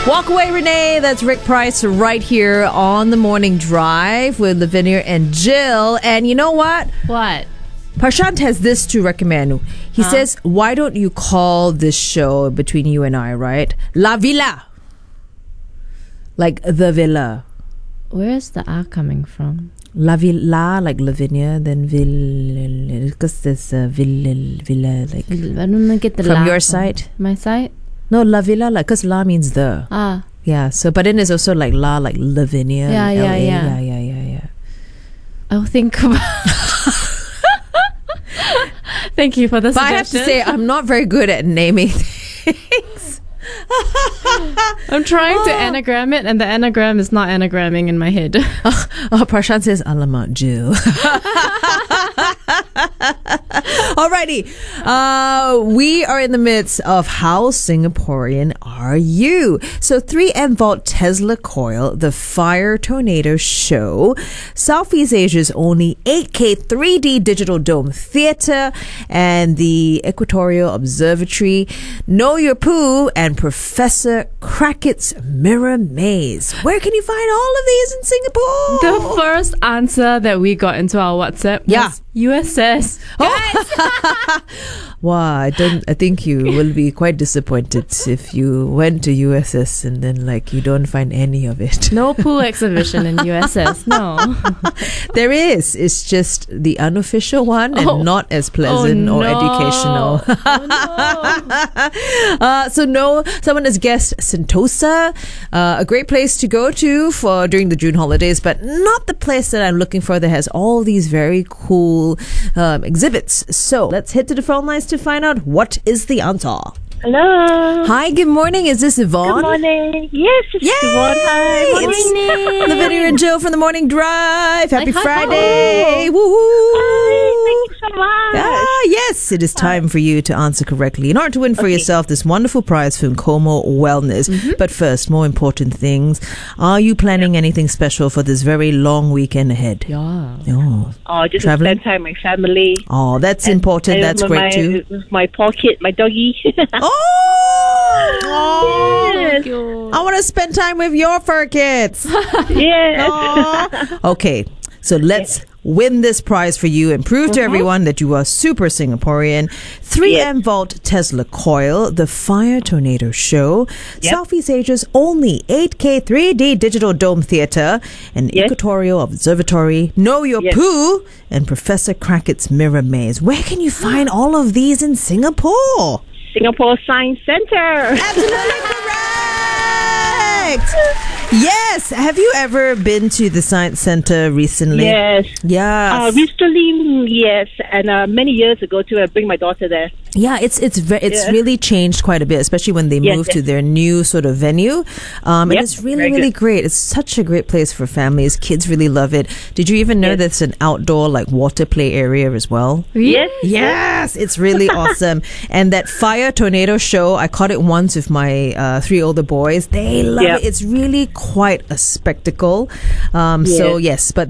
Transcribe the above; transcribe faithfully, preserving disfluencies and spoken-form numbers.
Walk away, Renee. That's Rick Price right here on the Morning Drive with Lavinia and Jill. And you know what? What? Prashant has this to recommend. He Huh? says, why don't you call this show between you and I, right? La Villa. Like the villa. Where is the R coming from? La Villa, like Lavinia, then Villa. Because there's a Villa, Villa, like. I don't know, get the From la your side? My side? No, La Villa, like, because La means the. Ah. Yeah, so, but then there's also like La, like Lavinia. Yeah, yeah, L A. yeah. Yeah, yeah, yeah, yeah. I'll think about Thank you for the But I suggestion. have to say, I'm not very good at naming things. I'm trying to anagram it, and the anagram is not anagramming in my head. Oh, Prashant says, Alamak, Jill. Alrighty. Uh, we are in the midst of How Singaporean Are You? So three M Vault Tesla Coil, the Fire Tornado Show, Southeast Asia's only eight K three D Digital Dome Theatre, and the Equatorial Observatory, Know Your Pooh, and Professor Crackett's Mirror Maze. Where can you find all of these in Singapore? The first answer that we got into our WhatsApp was Yeah. U S S. Wow, I don't. I think you will be quite disappointed if you went to U S S and then like you don't find any of it. No pool exhibition in U S S. No. There is. It's just the unofficial one and Oh. not as pleasant Oh, or no. educational. Oh, uh, so no, someone has guessed Sentosa, uh, a great place to go to for during the June holidays, but not the place that I'm looking for that has all these very cool um, exhibits. So let's head to the phone lines to find out what is the answer. Hello. Hi, good morning. Is this Yvonne? Good morning. Yes, it's Yay! Yvonne. Hi. It's Lavinia and Jill from the Morning Drive. Happy Hi, hi, Friday. Hi, Woohoo. thank you so much. Ah, yes, it is time for you to answer correctly in order to win for Okay. yourself this wonderful prize from Como Wellness. But first, more important things. Are you planning anything special for this very long weekend ahead? yeah. Oh, Oh, just Traveling? to spend time with my family. oh that's And- important. and That's with great my, too. With my poor kid, my doggy. Oh, oh. Yes. I want to spend time with your fur kids. Yes. Aw. Okay, so let's win this prize for you and prove to everyone that you are super Singaporean. three M Vault Tesla Coil, the Fire Tornado Show, Yep. Southeast Asia's only eight K three D Digital Dome Theatre, and Yes. Equatorial Observatory, Know Your Yes. Pooh, and Professor Crackett's Mirror Maze. Where can you find all of these in Singapore? Singapore Science Center. Absolutely correct! Yes. Have you ever been to the Science Center recently? Yes. Yes. Uh, recently, yes, and uh, many years ago too. I bring my daughter there. Yeah, it's it's ve- it's Yeah. really changed quite a bit, especially when they Yes, moved yes. to their new sort of venue. Um, and Yep, it's really very really good. great. It's such a great place for families. Kids really love it. Did you even know Yes. there's an outdoor like water play area as well? Yes. Yes, it's really awesome. And that Fire Tornado Show, I caught it once with my uh, three older boys. They love Yep. it. It's really quite a spectacle. Um, So Yes. yes, but